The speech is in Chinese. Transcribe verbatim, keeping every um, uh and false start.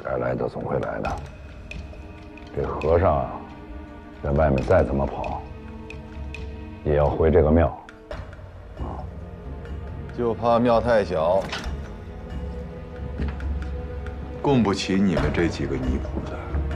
该来的总会来的。这和尚啊，在外面再怎么跑，也要回这个庙。 就怕庙太小， 供不起你们这几个尼姑的。